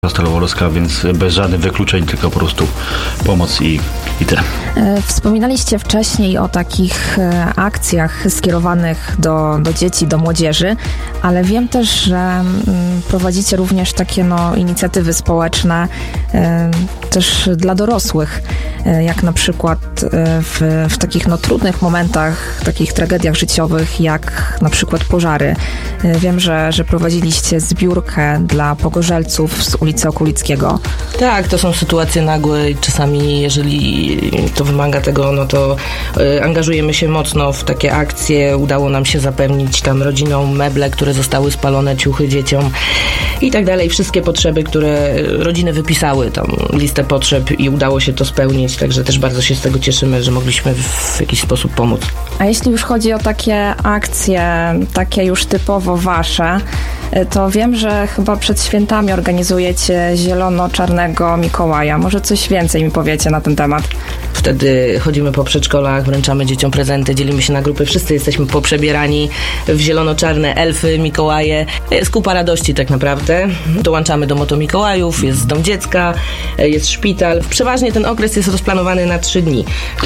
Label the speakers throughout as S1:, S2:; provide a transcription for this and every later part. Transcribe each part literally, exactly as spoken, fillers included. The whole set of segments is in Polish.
S1: Stalowo-Wolska, więc bez żadnych wykluczeń, tylko po prostu pomoc i, i tyle.
S2: Wspominaliście wcześniej o takich akcjach skierowanych do, do dzieci, do młodzieży, ale wiem też, że prowadzicie również takie no, inicjatywy społeczne też dla dorosłych, jak na przykład w, w takich no, trudnych momentach, takich tragediach życiowych, jak na przykład pożary. Wiem, że, że prowadziliście zbiórkę dla pogorzelców z ulicy Okulickiego.
S3: Tak, to są sytuacje nagłe i czasami, jeżeli to wymaga tego, no to y, angażujemy się mocno w takie akcje. Udało nam się zapewnić tam rodzinom meble, które zostały spalone, ciuchy dzieciom i tak dalej. Wszystkie potrzeby, które rodziny wypisały, tam listę potrzeb i udało się to spełnić, także też bardzo się z tego cieszymy, że mogliśmy w jakiś sposób pomóc.
S2: A jeśli już chodzi o takie akcje, takie już typowo wasze, to wiem, że chyba przed świętami organizujecie zielono-czarnego Mikołaja. Może coś więcej mi powiecie na ten temat?
S3: Wtedy chodzimy po przedszkolach, wręczamy dzieciom prezenty, dzielimy się na grupy. Wszyscy jesteśmy poprzebierani w zielono-czarne elfy, Mikołaje. Jest kupa radości tak naprawdę. Dołączamy do Moto Mikołajów, jest dom dziecka, jest szpital. Przeważnie ten okres jest rozplanowany na trzy dni.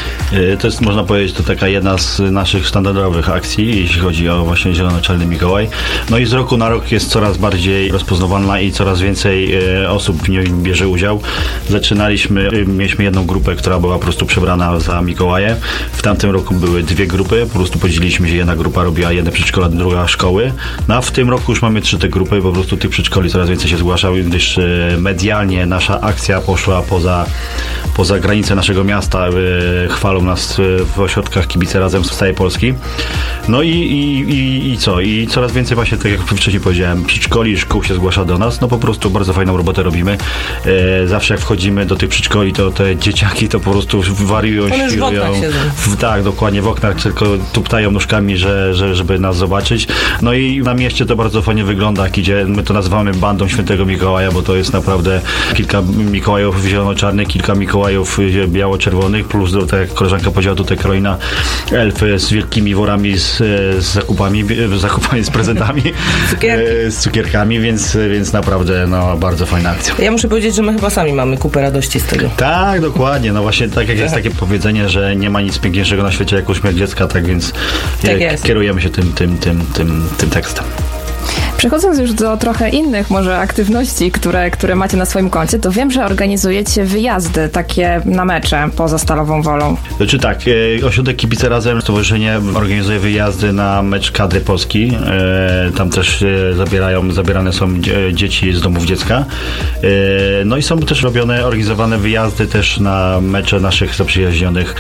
S1: To jest, można powiedzieć, to taka jedna z naszych standardowych akcji, jeśli chodzi o właśnie zielono-czarny Mikołaj. No i z roku na rok jest coraz bardziej rozpoznawalna i coraz więcej osób w niej bierze udział. Zaczynaliśmy, mieliśmy jedną grupę, która była po prostu przebrana za Mikołaje. W tamtym roku były dwie grupy, po prostu podzieliliśmy się, jedna grupa robiła jedne przedszkola, druga szkoły. No a w tym roku już mamy trzy te grupy, po prostu tych przedszkoli coraz więcej się zgłaszało, gdyż medialnie nasza akcja poszła poza, poza granice naszego miasta. Chwalą nas w ośrodkach Kibice Razem z całej Polski. No i, i, i, i co? I coraz więcej właśnie, tak jak wcześniej powiedziałem, przedszkoli i szkół się zgłasza do nas. No po prostu bardzo fajną robotę robimy. E, zawsze jak wchodzimy do tych przedszkoli, to te dzieciaki to po prostu wariują, świrują. W, tak, dokładnie, w oknach tylko tuptają nóżkami, że, że, żeby nas zobaczyć. No i na mieście to bardzo fajnie wygląda, jak idzie. My to nazywamy bandą Świętego Mikołaja, bo to jest naprawdę kilka Mikołajów zielono-czarnych, kilka Mikołajów biało-czerwonych, plus, tak jak koleżanka powiedziała tutaj, Karolina, elfy z wielkimi worami z, z zakupami, z zakupami, z prezentami,
S3: Cukierki.
S1: z cukierkami, więc, więc naprawdę no, bardzo fajna akcja.
S3: Ja muszę powiedzieć, że my chyba sami mamy kupę radości z tego.
S1: Tak, dokładnie. No właśnie tak jak jest takie powiedzenie, że nie ma nic piękniejszego na świecie jak uśmiech dziecka, tak więc
S3: tak jest.
S1: Kierujemy się tym, tym, tym, tym, tym tekstem.
S2: Przechodząc już do trochę innych może aktywności, które, które macie na swoim koncie, to wiem, że organizujecie wyjazdy takie na mecze poza Stalową Wolą.
S1: Znaczy tak, Ośrodek Kibice Razem, stowarzyszenie organizuje wyjazdy na mecz kadry Polski. Tam też zabierają, zabierane są dzieci z domów dziecka. No i są też robione, organizowane wyjazdy też na mecze naszych zaprzyjaźnionych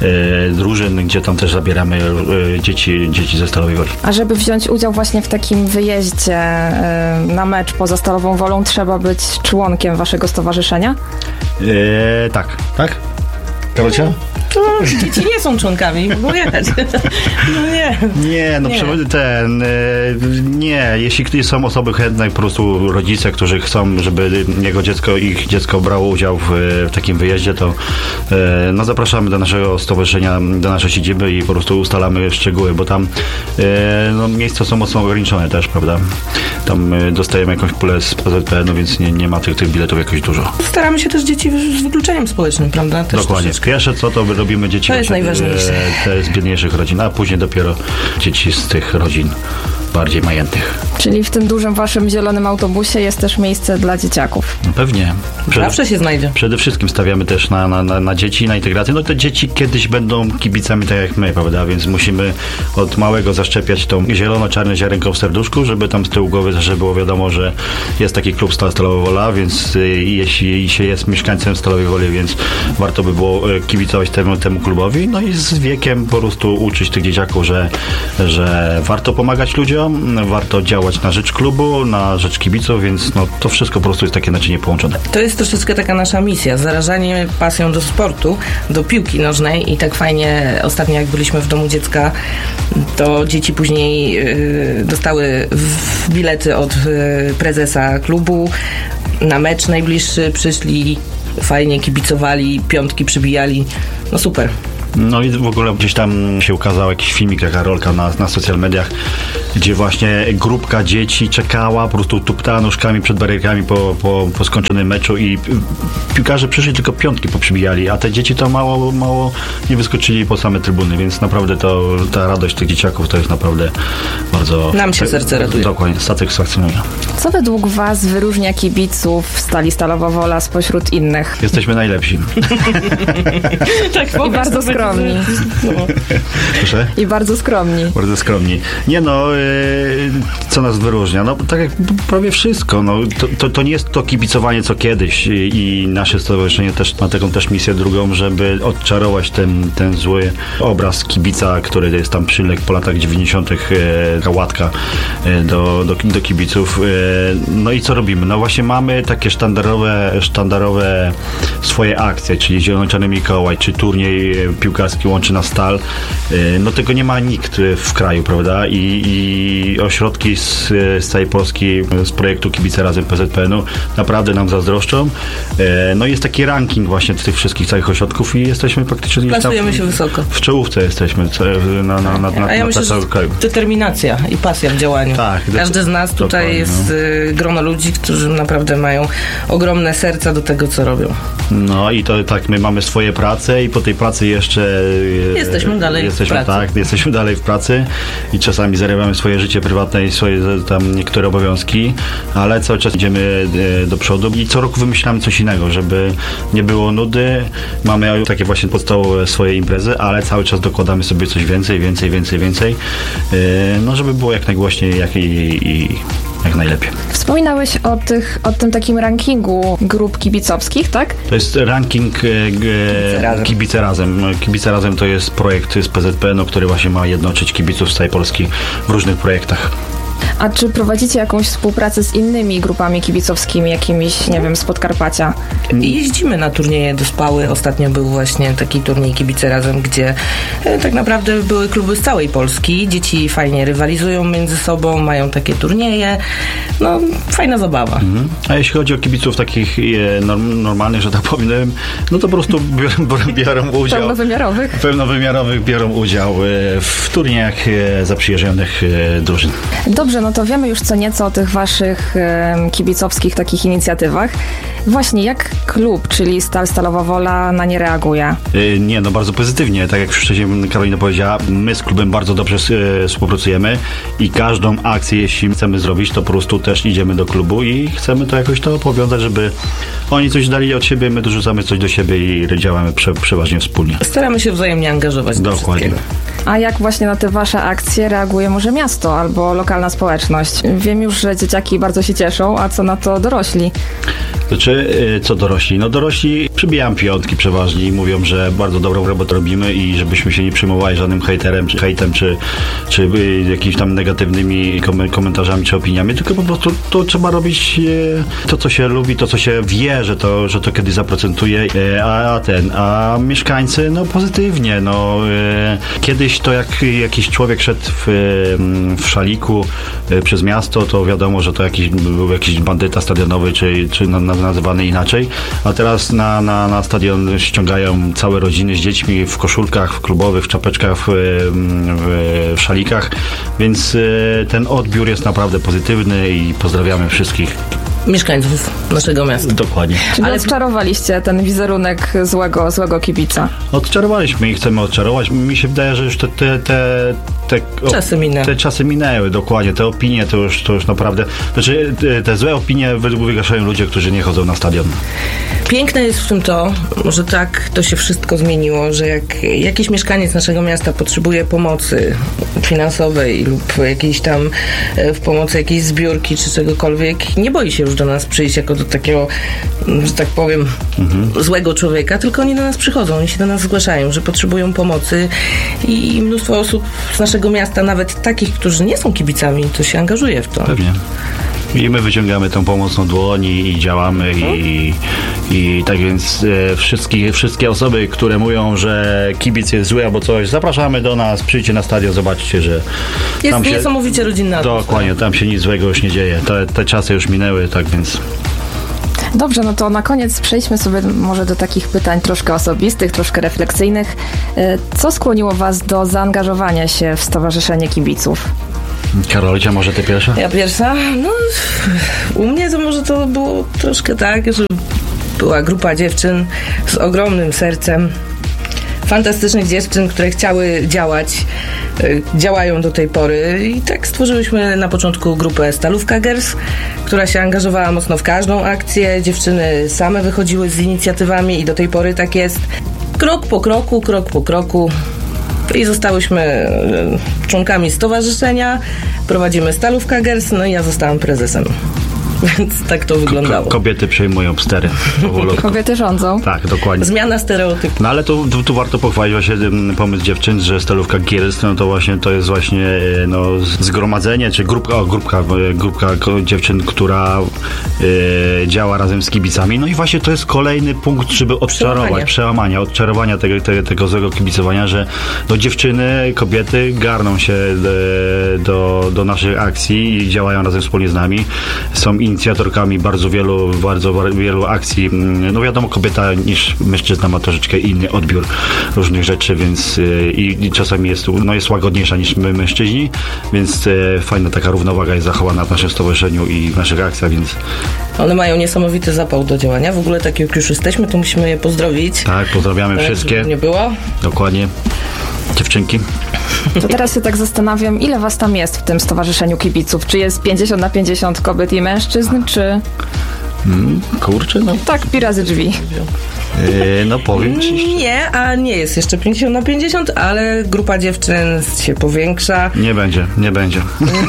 S1: drużyn, gdzie tam też zabieramy dzieci, dzieci ze Stalowej Woli.
S2: A żeby wziąć udział właśnie w takim wyjeździe na mecz poza Stalową Wolą, trzeba być członkiem waszego stowarzyszenia?
S1: Eee, tak, tak? Karolcia?
S3: No, dzieci nie są członkami, mogą jechać. No nie.
S1: Nie, no
S3: nie.
S1: ten, nie, jeśli są osoby chętne, po prostu rodzice, którzy chcą, żeby jego dziecko, ich dziecko brało udział w, w takim wyjeździe, to no, zapraszamy do naszego stowarzyszenia, do naszej siedziby i po prostu ustalamy szczegóły, bo tam no, miejsca są mocno ograniczone też, prawda? Tam dostajemy jakąś pulę z P Z P, no więc nie, nie ma tych, tych biletów jakoś dużo.
S3: Staramy się też dzieci z wykluczeniem społecznym, prawda? Też
S1: Dokładnie. Pierwsze co, to robimy dzieci
S3: to jest najważniejsze.
S1: Te z biedniejszych rodzin, a później dopiero dzieci z tych rodzin bardziej majętnych.
S2: Czyli w tym dużym waszym zielonym autobusie jest też miejsce dla dzieciaków?
S1: No pewnie.
S3: Przede, Zawsze się znajdzie.
S1: Przede wszystkim stawiamy też na, na, na, na dzieci, na integrację. No te dzieci kiedyś będą kibicami tak jak my, prawda? Więc musimy od małego zaszczepiać tą zielono-czarne ziarenko w serduszku, żeby tam z tyłu głowy też było wiadomo, że jest taki klub Stalowa Wola, więc y, jeśli się jest mieszkańcem Stalowej Woli, więc warto by było y, kibicować temu, temu klubowi. No i z wiekiem po prostu uczyć tych dzieciaków, że, że warto pomagać ludziom, warto działać na rzecz klubu, na rzecz kibiców, więc no, to wszystko po prostu jest takie naczynie połączone.
S3: To jest troszeczkę taka nasza misja, zarażanie pasją do sportu, do piłki nożnej i tak fajnie ostatnio jak byliśmy w domu dziecka, to dzieci później y, dostały w, bilety od y, prezesa klubu na mecz najbliższy, przyszli, fajnie kibicowali, piątki przybijali, no super.
S1: No i w ogóle gdzieś tam się ukazał jakiś filmik, taka rolka na, na social mediach, gdzie właśnie grupka dzieci czekała, po prostu tuptała nóżkami przed barierkami po, po, po skończonym meczu i piłkarze przyszli, tylko piątki poprzybijali, a te dzieci to mało, mało nie wyskoczyli po same trybuny, więc naprawdę to, ta radość tych dzieciaków to jest naprawdę bardzo...
S3: Nam się serce raduje.
S1: Dokładnie, satysfakcjonuje.
S2: Co według was wyróżnia kibiców Stali Stalowa Wola spośród innych?
S1: Jesteśmy najlepsi.
S3: Tak,
S2: I bardzo skromni.
S3: No.
S1: Proszę?
S2: I bardzo skromni.
S1: Bardzo skromni. Nie no, yy, co nas wyróżnia? No tak jak prawie wszystko. No, to, to, to nie jest to kibicowanie co kiedyś i, i nasze stowarzyszenie też ma taką też misję drugą, żeby odczarować ten, ten zły obraz kibica, który jest tam przylek po latach dziewięćdziesiątych, yy, łatka yy, do, do, do kibiców. Yy, no i co robimy? No właśnie mamy takie sztandarowe, sztandarowe swoje akcje, czyli Zielono-Czarny Mikołaj, czy turniej piłkarski łączy nas Stal. No tego nie ma nikt w kraju, prawda? I, i ośrodki z, z całej Polski, z projektu Kibice Razem P Z P N u naprawdę nam zazdroszczą. No jest taki ranking właśnie tych wszystkich całych ośrodków i jesteśmy praktycznie...
S3: Plasujemy się wysoko.
S1: W czołówce jesteśmy na, na, na, na,
S3: A ja
S1: na
S3: myślę,
S1: całym kraju.
S3: Determinacja i pasja w działaniu. Tak, każdy z nas tutaj jest no. grono ludzi, którzy naprawdę mają ogromne serca do tego, co robią.
S1: No i to tak, my mamy swoje prace i po tej pracy jeszcze
S3: jesteśmy dalej
S1: jesteśmy,
S3: w pracy.
S1: Tak, jesteśmy dalej w pracy i czasami zarywamy swoje życie prywatne i swoje tam niektóre obowiązki, ale cały czas idziemy do przodu i co roku wymyślamy coś innego, żeby nie było nudy. Mamy takie właśnie podstawowe swoje imprezy, ale cały czas dokładamy sobie coś więcej, więcej, więcej, więcej, no żeby było jak najgłośniej, jak i, i jak najlepiej.
S2: Wspominałeś o, tych, o tym takim rankingu grup kibicowskich, tak?
S1: To jest ranking e,
S3: Kibice Razem.
S1: Kibice Razem. Kibice Razem to jest projekt z P Z P N u, który właśnie ma jednoczyć kibiców z całej Polski w różnych projektach.
S2: A czy prowadzicie jakąś współpracę z innymi grupami kibicowskimi, jakimiś, nie wiem, z Podkarpacia?
S3: I jeździmy na turnieje do Spały. Ostatnio był właśnie taki turniej Kibice Razem, gdzie e, tak naprawdę były kluby z całej Polski. Dzieci fajnie rywalizują między sobą, mają takie turnieje. No, fajna zabawa. Mhm.
S1: A jeśli chodzi o kibiców takich e, norm, normalnych, że tak powiem, no to po prostu biorą, biorą udział...
S2: Pełnowymiarowych?
S1: Pełnowymiarowych biorą udział e, w turniejach e, zaprzyjaźnionych e, drużyn.
S2: Dobrze, no to wiemy już co nieco o tych waszych e, kibicowskich takich inicjatywach. Właśnie, jak klub, czyli Stal Stalowa Wola na nie reaguje?
S1: Yy, nie, no bardzo pozytywnie. Tak jak wcześniej Karolina powiedziała, my z klubem bardzo dobrze yy, współpracujemy i każdą akcję, jeśli chcemy zrobić, to po prostu też idziemy do klubu i chcemy to jakoś to powiązać, żeby oni coś dali od siebie, my dorzucamy coś do siebie i działamy prze, przeważnie wspólnie.
S3: Staramy się wzajemnie angażować.
S1: Dokładnie.
S2: A jak właśnie na te wasze akcje reaguje może miasto albo lokalna społeczność? Wiem już, że dzieciaki bardzo się cieszą, a co na to dorośli?
S1: Znaczy, co dorośli? No dorośli przybijają piątki przeważnie i mówią, że bardzo dobrą robotę robimy i żebyśmy się nie przejmowali żadnym hejterem, czy hejtem, czy, czy jakimiś tam negatywnymi komentarzami, czy opiniami, tylko po prostu to trzeba robić to, co się lubi, to, co się wie, że to, że to kiedyś zaprocentuje, a ten, a mieszkańcy, no pozytywnie, no kiedyś to jak jakiś człowiek szedł w, w szaliku przez miasto, to wiadomo, że to jakiś, był jakiś bandyta stadionowy, czy, czy nazywany inaczej, a teraz na, na, na stadion ściągają całe rodziny z dziećmi w koszulkach, w klubowych, w czapeczkach, w, w, w szalikach, więc ten odbiór jest naprawdę pozytywny i pozdrawiamy wszystkich
S3: mieszkańców naszego miasta.
S1: Dokładnie.
S2: Czyli ale odczarowaliście ten wizerunek złego, złego kibica?
S1: Odczarowaliśmy i chcemy odczarować. Mi się wydaje, że już te, te, te, te, o,
S3: czasy, minęły.
S1: te czasy minęły. Dokładnie. Te opinie to już, to już naprawdę... Znaczy, te, te złe opinie wygaszają ludzie, którzy nie chodzą na stadion.
S3: Piękne jest w tym to, że tak to się wszystko zmieniło, że jak jakiś mieszkaniec naszego miasta potrzebuje pomocy finansowej lub jakiejś tam w pomocy jakiejś zbiórki czy czegokolwiek, nie boi się już do nas przyjść jako do takiego, że tak powiem, mhm. złego człowieka, tylko oni do nas przychodzą, oni się do nas zgłaszają, że potrzebują pomocy i mnóstwo osób z naszego miasta, nawet takich, którzy nie są kibicami, to się angażuje w to.
S1: Pewnie. I my wyciągamy tą pomocną dłoń i działamy i, i tak więc e, wszystkie, wszystkie osoby, które mówią, że kibic jest zły albo coś, zapraszamy do nas, przyjdźcie na stadion, zobaczcie, że
S3: jest
S1: tam się,
S3: niesamowicie rodzinna atmosfera.
S1: Dokładnie, tam się nic złego już nie dzieje. Te, te czasy już minęły, tak więc...
S2: Dobrze, no to na koniec przejdźmy sobie może do takich pytań troszkę osobistych, troszkę refleksyjnych. Co skłoniło Was do zaangażowania się w Stowarzyszenie Kibiców?
S1: Karolcia, może ty pierwsza?
S3: Ja pierwsza? No, u mnie to może to było troszkę tak, że była grupa dziewczyn z ogromnym sercem, fantastycznych dziewczyn, które chciały działać, działają do tej pory i tak stworzyłyśmy na początku grupę Stalówka Girls, która się angażowała mocno w każdą akcję. Dziewczyny same wychodziły z inicjatywami i do tej pory tak jest. Krok po kroku, krok po kroku i zostałyśmy członkami stowarzyszenia, prowadzimy Stalówka Girls, no i ja zostałam prezesem. Więc tak to wyglądało.
S1: Ko- kobiety przejmują stery.
S2: Kobiety rządzą.
S1: Tak, dokładnie.
S3: Zmiana stereotypu.
S1: No ale tu, tu, tu warto pochwalić właśnie pomysł dziewczyn, że Stalówka Girls, no to właśnie to jest właśnie no, zgromadzenie, czy grupka, o, grupka, grupka dziewczyn, która e, działa razem z kibicami. No i właśnie to jest kolejny punkt, żeby odczarować, przełamania, odczarowania tego, tego, tego złego kibicowania, że no, dziewczyny, kobiety garną się do, do naszych akcji i działają razem wspólnie z nami. Są inicjatorkami bardzo wielu, bardzo wielu akcji. No wiadomo, kobieta niż mężczyzna ma troszeczkę inny odbiór różnych rzeczy, więc i, i czasami jest, no jest łagodniejsza niż my mężczyźni, więc e, fajna taka równowaga jest zachowana w naszym stowarzyszeniu i w naszych akcjach, więc...
S3: One mają niesamowity zapał do działania. W ogóle tak jak już jesteśmy, to musimy je pozdrowić.
S1: Tak, pozdrawiamy tak, wszystkie.
S3: Nie było.
S1: Dokładnie. Dziewczynki.
S2: To teraz się tak zastanawiam, ile was tam jest w tym Stowarzyszeniu Kibiców? Czy jest pięćdziesiąt na pięćdziesiąt kobiet i mężczyzn, czy...
S1: Hmm, kurczę, no...
S2: Tak, pi razy drzwi.
S1: Yy, no powiem ci...
S3: Nie, a nie jest jeszcze pięćdziesiąt na pięćdziesiąt, ale grupa dziewczyn się powiększa.
S1: Nie będzie, nie będzie.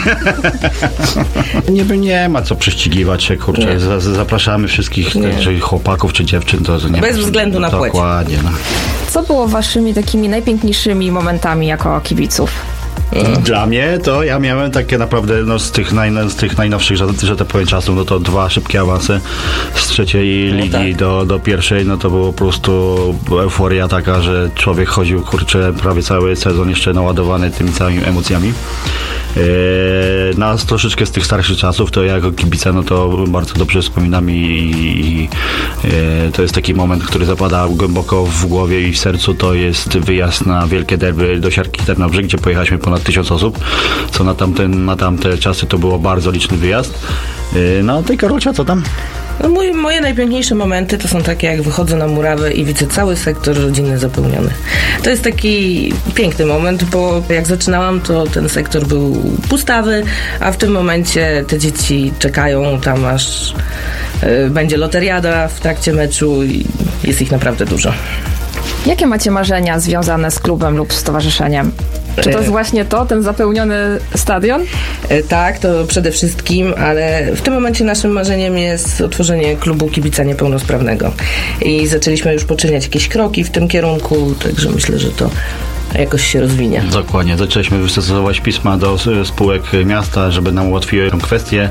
S1: nie, nie ma co prześcigiwać się, kurczę. Z, zapraszamy wszystkich, czy chłopaków, czy dziewczyn. To nie
S3: Bez względu na płeć.
S1: Dokładnie, no.
S2: Co było waszymi takimi najpiękniejszymi momentami jako kibiców?
S1: Dla mnie to ja miałem takie naprawdę no, z, tych naj, z tych najnowszych, że, że tak powiem, czasów, no to dwa szybkie awanse z trzeciej ligi no tak. do, do pierwszej, no to było po prostu euforia taka, że człowiek chodził, kurczę, prawie cały sezon jeszcze naładowany tymi całymi emocjami. Yy, nas troszeczkę z tych starszych czasów, to ja jako kibica, no to bardzo dobrze wspominam i, i yy, to jest taki moment, który zapada głęboko w głowie i w sercu, to jest wyjazd na wielkie derby do Siarki Tarnobrzeg, gdzie pojechaliśmy ponad tysiąc osób, co na, tamten, na tamte czasy to było bardzo liczny wyjazd. Yy, no, tej Karolcia, co tam?
S3: No mój, moje najpiękniejsze momenty to są takie, jak wychodzę na murawę i widzę cały sektor rodzinny zapełniony. To jest taki piękny moment, bo jak zaczynałam, to ten sektor był pustawy, a w tym momencie te dzieci czekają tam, aż y, będzie loteriada w trakcie meczu i jest ich naprawdę dużo.
S2: Jakie macie marzenia związane z klubem lub stowarzyszeniem? Czy to jest właśnie to, ten zapełniony stadion?
S3: Tak, to przede wszystkim, ale w tym momencie naszym marzeniem jest otworzenie klubu kibica niepełnosprawnego. I zaczęliśmy już poczyniać jakieś kroki w tym kierunku, także myślę, że to jakoś się rozwinie.
S1: Dokładnie. Zaczęliśmy wystosować pisma do spółek miasta, żeby nam ułatwiły tę kwestię.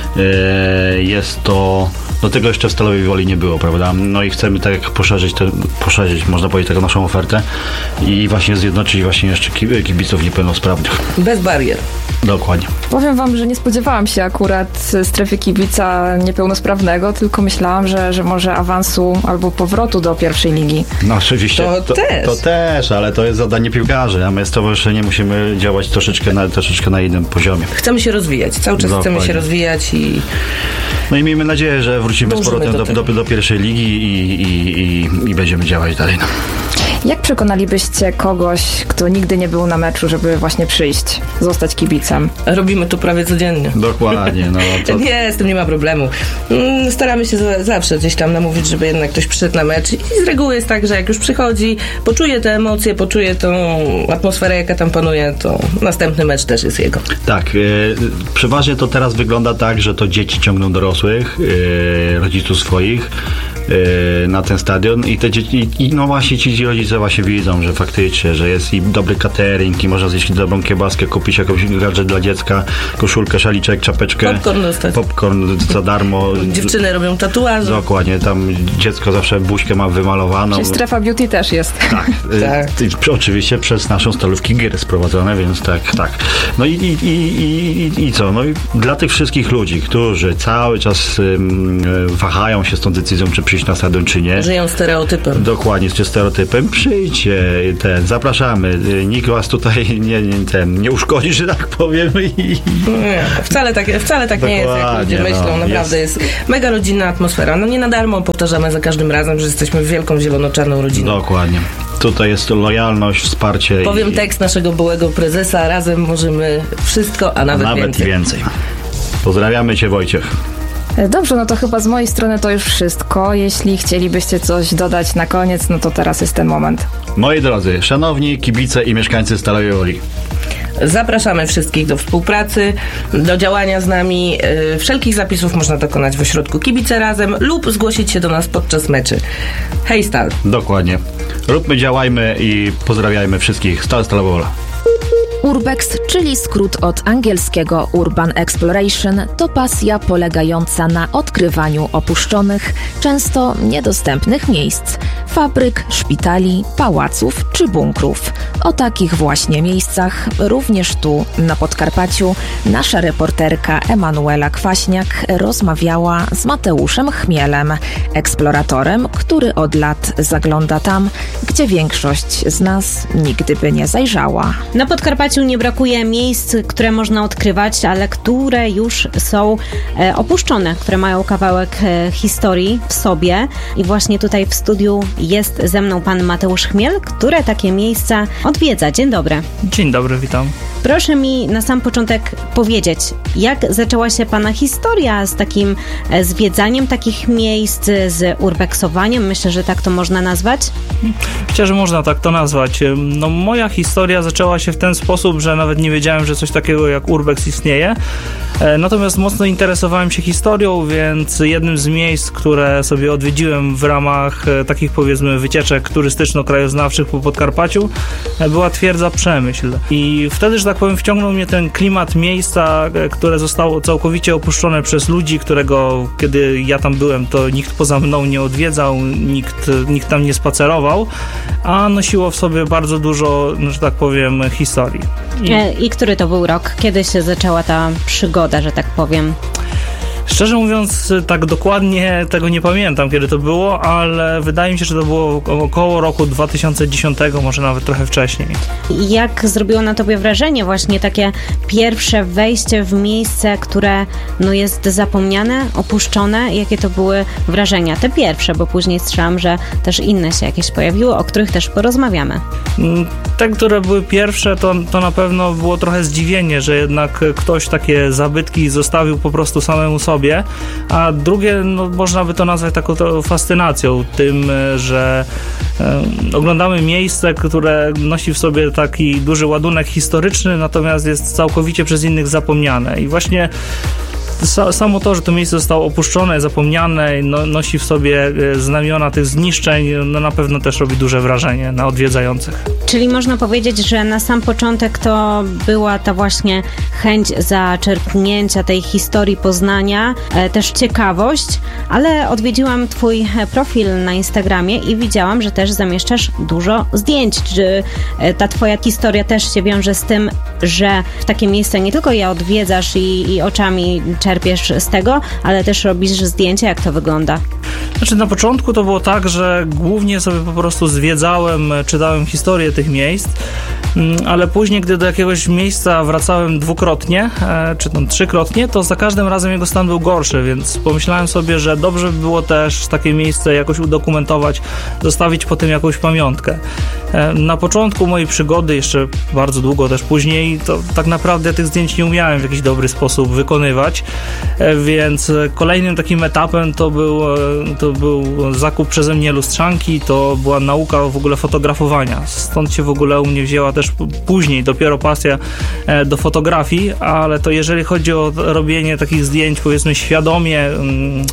S1: Jest to... Do tego jeszcze w Stalowej Woli nie było, prawda? No i chcemy tak poszerzyć, te, poszerzyć można powiedzieć, taką naszą ofertę i właśnie zjednoczyć właśnie jeszcze kibiców niepełnosprawnych.
S3: Bez barier.
S1: Dokładnie.
S2: Powiem wam, że nie spodziewałam się akurat strefy kibica niepełnosprawnego, tylko myślałam, że, że może awansu albo powrotu do pierwszej ligi.
S1: No oczywiście.
S3: To,
S1: to
S3: też.
S1: To też, ale to jest zadanie piłkarzy, a my stowarzyszenie musimy działać troszeczkę na, troszeczkę na innym poziomie.
S3: Chcemy się rozwijać, cały czas Dokładnie. chcemy się rozwijać i...
S1: No i miejmy nadzieję, że wrócimy z powrotem do, do, do pierwszej ligi i, i, i, i będziemy działać dalej. No.
S2: Jak przekonalibyście kogoś, kto nigdy nie był na meczu, żeby właśnie przyjść, zostać kibicem?
S3: Robimy to prawie codziennie.
S1: Dokładnie. No, to...
S3: Nie, z tym nie ma problemu. Staramy się zawsze gdzieś tam namówić, żeby jednak ktoś przyszedł na mecz i z reguły jest tak, że jak już przychodzi, poczuje te emocje, poczuje tą atmosferę, jaka tam panuje, to następny mecz też jest jego.
S1: Tak. Yy, przeważnie to teraz wygląda tak, że to dzieci ciągną dorosłych, yy, rodziców swoich. yy, na ten stadion i te dzieci, i no właśnie ci rodzice właśnie widzą, że faktycznie, że jest i dobry catering i można zjeść dobrą kiełbaskę, kupić jakąś gadżet dla dziecka, koszulkę, szaliczek, czapeczkę.
S3: Popcorn dostać.
S1: Popcorn za darmo.
S3: Dziewczyny robią tatuaże.
S1: Dokładnie, tam dziecko zawsze buźkę ma wymalowaną.
S2: Czyli strefa beauty też jest.
S1: Tak,
S3: tak.
S1: Y, oczywiście przez naszą stolówki gier sprowadzone, więc tak, tak. No i, i, i, i, i co? No i dla tych wszystkich ludzi, którzy cały czas ym, wahają się z tą decyzją, czy przyjść na stadion, czy nie.
S3: Żyją stereotypem.
S1: Dokładnie, z stereotypem. Przyjdźcie, ten, zapraszamy. Nikt was tutaj nie, nie, ten, nie uszkodzi, że tak powiem. I...
S3: Nie, wcale tak, wcale tak nie jest, jak ludzie myślą. No, naprawdę jest. jest mega rodzinna atmosfera. No nie na darmo powtarzamy za każdym razem, że jesteśmy wielką zielono-czarną rodziną.
S1: Dokładnie. Tutaj jest lojalność, wsparcie.
S3: Powiem
S1: i...
S3: tekst naszego byłego prezesa. Razem możemy wszystko, a nawet,
S1: nawet
S3: więcej.
S1: więcej. Pozdrawiamy Cię, Wojciech.
S2: Dobrze, no to chyba z mojej strony to już wszystko. Jeśli chcielibyście coś dodać na koniec, no to teraz jest ten moment.
S1: Moi drodzy, szanowni kibice i mieszkańcy Stalowej Woli,
S3: zapraszamy wszystkich do współpracy, do działania z nami. Wszelkich zapisów można dokonać w ośrodku Kibice Razem lub zgłosić się do nas podczas meczy. Hej Stal!
S1: Dokładnie. Róbmy, działajmy i pozdrawiajmy wszystkich. Stal, Stalowa Wola.
S2: Urbex, czyli skrót od angielskiego Urban Exploration, to pasja polegająca na odkrywaniu opuszczonych, często niedostępnych miejsc, fabryk, szpitali, pałaców czy bunkrów. O takich właśnie miejscach, również tu na Podkarpaciu, nasza reporterka Emanuela Kwaśniak rozmawiała z Mateuszem Chmielem, eksploratorem, który od lat zagląda tam, gdzie większość z nas nigdy by nie zajrzała.
S4: Na Podkarpaciu nie brakuje miejsc, które można odkrywać, ale które już są e, opuszczone, które mają kawałek e, historii w sobie. I właśnie tutaj w studiu jest ze mną pan Mateusz Chmiel, który takie miejsca odwiedza. Dzień dobry.
S5: Dzień dobry, witam.
S4: Proszę mi na sam początek powiedzieć, jak zaczęła się pana historia z takim e, zwiedzaniem takich miejsc, z urbexowaniem? Myślę, że tak to można nazwać.
S5: Myślę, że można tak to nazwać. No, moja historia zaczęła się w ten sposób, że nawet nie wiedziałem, że coś takiego jak urbex istnieje. Natomiast mocno interesowałem się historią, więc jednym z miejsc, które sobie odwiedziłem w ramach takich, powiedzmy, wycieczek turystyczno-krajoznawczych po Podkarpaciu, była twierdza Przemyśl. I wtedy, że tak powiem, wciągnął mnie ten klimat miejsca, które zostało całkowicie opuszczone przez ludzi, którego, kiedy ja tam byłem, to nikt poza mną nie odwiedzał, nikt, nikt tam nie spacerował, a nosiło w sobie bardzo dużo, że tak powiem, historii.
S4: I, I który to był rok? Kiedy się zaczęła ta przygoda, że tak powiem?
S5: Szczerze mówiąc, tak dokładnie tego nie pamiętam, kiedy to było, ale wydaje mi się, że to było około roku dwa tysiące dziesiątego, może nawet trochę wcześniej.
S4: Jak zrobiło na tobie wrażenie właśnie takie pierwsze wejście w miejsce, które no, jest zapomniane, opuszczone? Jakie to były wrażenia? Te pierwsze, bo później słyszałam, że też inne się jakieś pojawiły, o których też porozmawiamy.
S5: Te, które były pierwsze, to, to na pewno było trochę zdziwienie, że jednak ktoś takie zabytki zostawił po prostu samemu sobie. A drugie, no, można by to nazwać taką to fascynacją tym, że e, oglądamy miejsce, które nosi w sobie taki duży ładunek historyczny, natomiast jest całkowicie przez innych zapomniane. I właśnie samo to, że to miejsce zostało opuszczone, zapomniane, no, nosi w sobie znamiona tych zniszczeń, no na pewno też robi duże wrażenie na odwiedzających.
S4: Czyli można powiedzieć, że na sam początek to była ta właśnie chęć zaczerpnięcia tej historii Poznania, e, też ciekawość, ale odwiedziłam twój profil na Instagramie i widziałam, że też zamieszczasz dużo zdjęć. Czy e, ta twoja historia też się wiąże z tym, że w takie miejsce nie tylko je odwiedzasz i, i oczami czerpiesz z tego, ale też robisz zdjęcia, jak to wygląda?
S5: Znaczy na początku to było tak, że głównie sobie po prostu zwiedzałem, czytałem historię tych miejsc, ale później, gdy do jakiegoś miejsca wracałem dwukrotnie, czy tam trzykrotnie, to za każdym razem jego stan był gorszy, więc pomyślałem sobie, że dobrze by było też takie miejsce jakoś udokumentować, zostawić po tym jakąś pamiątkę. Na początku mojej przygody, jeszcze bardzo długo też później, to tak naprawdę tych zdjęć nie umiałem w jakiś dobry sposób wykonywać, więc kolejnym takim etapem to był, to był zakup przeze mnie lustrzanki, to była nauka w ogóle fotografowania. Stąd się w ogóle u mnie wzięła też później dopiero pasja do fotografii, ale to jeżeli chodzi o robienie takich zdjęć, powiedzmy świadomie,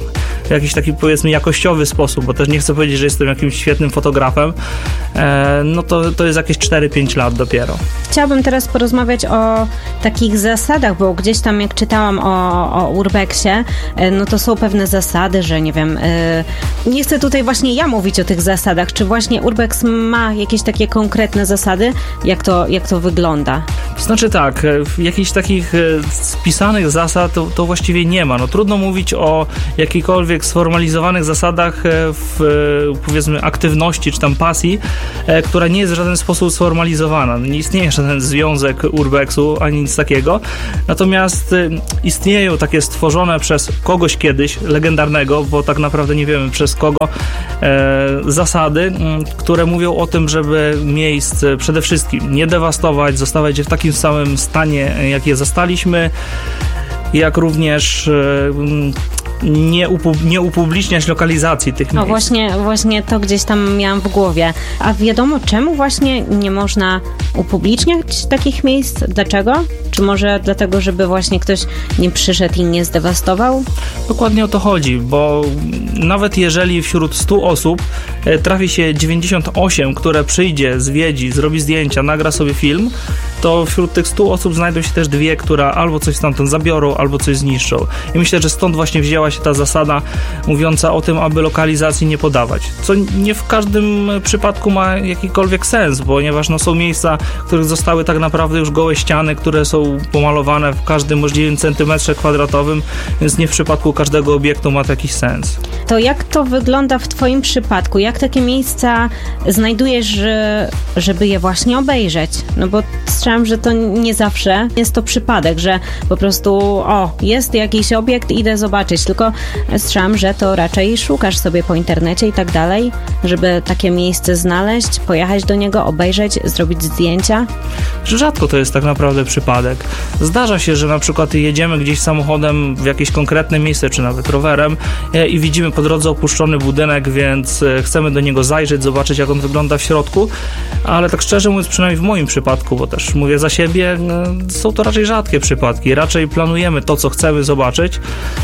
S5: w jakiś taki, powiedzmy, jakościowy sposób, bo też nie chcę powiedzieć, że jestem jakimś świetnym fotografem, e, no to, to jest jakieś cztery pięć lat dopiero.
S4: Chciałabym teraz porozmawiać o takich zasadach, bo gdzieś tam jak czytałam o, o urbexie, no to są pewne zasady, że nie wiem, yy, nie chcę tutaj właśnie ja mówić o tych zasadach, czy właśnie urbex ma jakieś takie konkretne zasady, jak to, jak to wygląda?
S5: Znaczy tak, jakichś takich spisanych zasad to, to właściwie nie ma. No trudno mówić o jakichkolwiek sformalizowanych zasadach w, powiedzmy, aktywności czy tam pasji, która nie jest w żaden sposób sformalizowana. Nie istnieje żaden związek urbexu ani nic takiego. Natomiast istnieją takie stworzone przez kogoś kiedyś, legendarnego, bo tak naprawdę nie wiemy przez kogo, e, zasady, które mówią o tym, żeby miejsc przede wszystkim nie dewastować, zostawiać je w takim samym stanie, jak je zastaliśmy, jak również e, nie, upub- nie upubliczniać lokalizacji tych miejsc.
S4: No właśnie, właśnie to gdzieś tam miałam w głowie. A wiadomo czemu właśnie nie można upubliczniać takich miejsc? Dlaczego? Czy może dlatego, żeby właśnie ktoś nie przyszedł i nie zdewastował?
S5: Dokładnie o to chodzi, bo nawet jeżeli wśród stu osób trafi się dziewięćdziesiąt osiem, które przyjdzie, zwiedzi, zrobi zdjęcia, nagra sobie film, to wśród tych stu osób znajdą się też dwie, które albo coś stamtąd zabiorą, albo coś zniszczą. I myślę, że stąd właśnie wzięła się ta zasada mówiąca o tym, aby lokalizacji nie podawać. Co nie w każdym przypadku ma jakikolwiek sens, ponieważ no, są miejsca, w których zostały tak naprawdę już gołe ściany, które są pomalowane w każdym możliwym centymetrze kwadratowym, więc nie w przypadku każdego obiektu ma to jakiś sens.
S4: To jak to wygląda w twoim przypadku? Jak takie miejsca znajdujesz, żeby je właśnie obejrzeć? No bo strzelam, że to nie zawsze jest to przypadek, że po prostu o, jest jakiś obiekt, idę zobaczyć, tylko strzelam, że to raczej szukasz sobie po internecie i tak dalej, żeby takie miejsce znaleźć, pojechać do niego, obejrzeć, zrobić zdjęcia.
S5: Rzadko to jest tak naprawdę przypadek. Zdarza się, że na przykład jedziemy gdzieś samochodem w jakieś konkretne miejsce, czy nawet rowerem i widzimy po drodze opuszczony budynek, więc chcemy do niego zajrzeć, zobaczyć, jak on wygląda w środku, ale tak szczerze mówiąc, przynajmniej w moim przypadku, bo też mówię za siebie, są to raczej rzadkie przypadki. Raczej planujemy to, co chcemy zobaczyć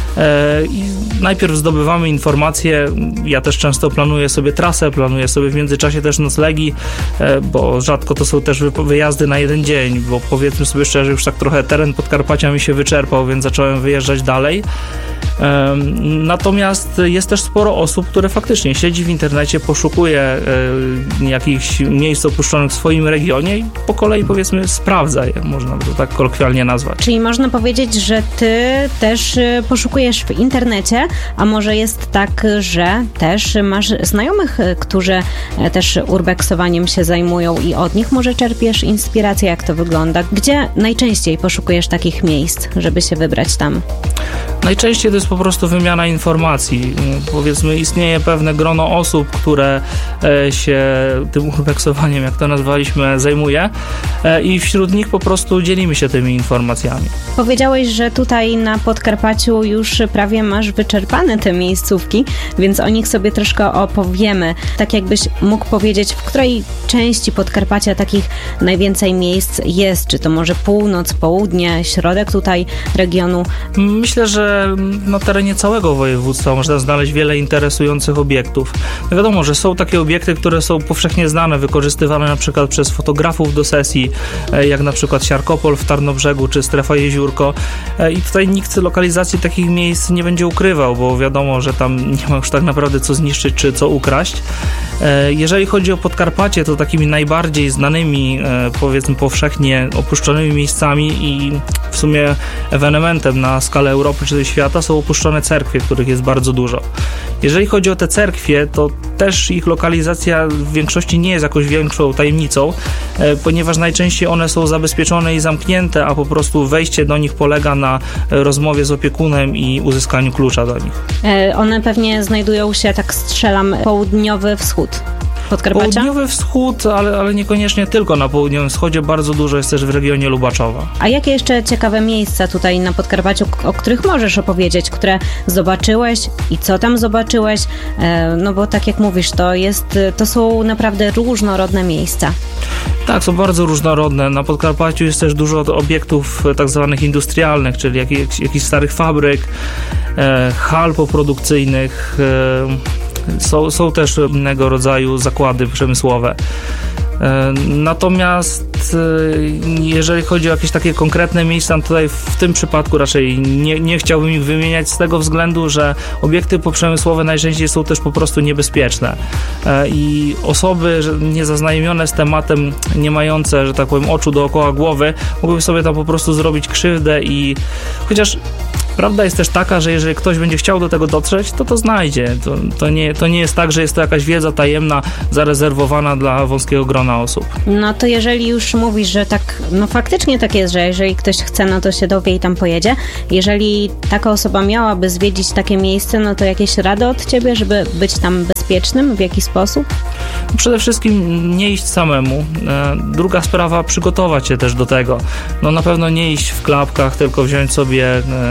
S5: i najpierw zdobywamy informacje. Ja też często planuję sobie trasę, planuję sobie w międzyczasie też noclegi, bo rzadko to są też wyjazdy na jeden dzień, bo powiedzmy sobie szczerze, już tak trochę teren Podkarpacia mi się wyczerpał, więc zacząłem wyjeżdżać dalej. Natomiast jest też sporo osób, które faktycznie siedzi w internecie, poszukuje jakichś miejsc opuszczonych w swoim regionie i po kolei, powiedzmy, sprawdza je, można by to tak kolokwialnie nazwać.
S4: Czyli można powiedzieć, że ty też poszukujesz w internecie, a może jest tak, że też masz znajomych, którzy też urbexowaniem się zajmują i od nich może czerpiesz inspirację, jak to wygląda? Gdzie najczęściej poszukujesz takich miejsc, żeby się wybrać tam?
S5: Najczęściej to jest po prostu wymiana informacji. Powiedzmy, istnieje pewne grono osób, które się tym urbexowaniem, jak to nazwaliśmy, zajmuje i wśród nich po prostu dzielimy się tymi informacjami.
S4: Powiedziałeś, że tutaj na Podkarpaciu już prawie masz wyczerpane te miejscówki, więc o nich sobie troszkę opowiemy. Tak jakbyś mógł powiedzieć, w której części Podkarpacia takich najwięcej miejsc jest? Czy to może północ, południe, środek tutaj regionu?
S5: Myślę, że na terenie całego województwa można znaleźć wiele interesujących obiektów. Wiadomo, że są takie obiekty, które są powszechnie znane, wykorzystywane na przykład przez fotografów do sesji, jak na przykład Siarkopol w Tarnobrzegu, czy Strefa Jeziórko. I tutaj nikt lokalizacji takich miejsc nie będzie ukrywał, bo wiadomo, że tam nie ma już tak naprawdę co zniszczyć, czy co ukraść. Jeżeli chodzi o Podkarpacie, to takimi najbardziej znanymi, powiedzmy powszechnie opuszczonymi miejscami i w sumie ewenementem na skalę Europy czy świata są opuszczone cerkwie, których jest bardzo dużo. Jeżeli chodzi o te cerkwie, to też ich lokalizacja w większości nie jest jakąś większą tajemnicą, ponieważ najczęściej one są zabezpieczone i zamknięte, a po prostu wejście do nich polega na rozmowie z opiekunem i uzyskaniu klucza do nich.
S4: One pewnie znajdują się, tak strzelam, południowy wschód. Podkarpacia?
S5: Południowy wschód, ale, ale niekoniecznie tylko na południowym wschodzie, bardzo dużo jest też w regionie Lubaczowa.
S4: A jakie jeszcze ciekawe miejsca tutaj na Podkarpaciu, o których możesz opowiedzieć, które zobaczyłeś i co tam zobaczyłeś? No bo tak jak mówisz, to jest, to są naprawdę różnorodne miejsca.
S5: Tak, są bardzo różnorodne. Na Podkarpaciu jest też dużo obiektów tak zwanych industrialnych, czyli jakichś, jakichś starych fabryk, e, hal poprodukcyjnych. E, są, są też innego rodzaju zakłady przemysłowe. Natomiast jeżeli chodzi o jakieś takie konkretne miejsca, tutaj w tym przypadku raczej nie, nie chciałbym ich wymieniać z tego względu, że obiekty poprzemysłowe najczęściej są też po prostu niebezpieczne i osoby niezaznajomione z tematem, nie mające, że tak powiem, oczu dookoła głowy, mogłyby sobie tam po prostu zrobić krzywdę i chociaż prawda jest też taka, że jeżeli ktoś będzie chciał do tego dotrzeć, to to znajdzie. To, to, nie, to nie jest tak, że jest to jakaś wiedza tajemna, zarezerwowana dla wąskiego grona osób.
S4: No to jeżeli już mówisz, że tak, no faktycznie tak jest, że jeżeli ktoś chce, no to się dowie i tam pojedzie. Jeżeli taka osoba miałaby zwiedzić takie miejsce, no to jakieś rady od ciebie, żeby być tam bezpiecznym? W jaki sposób?
S5: Przede wszystkim nie iść samemu. Druga sprawa, przygotować się też do tego. No na pewno nie iść w klapkach, tylko wziąć sobie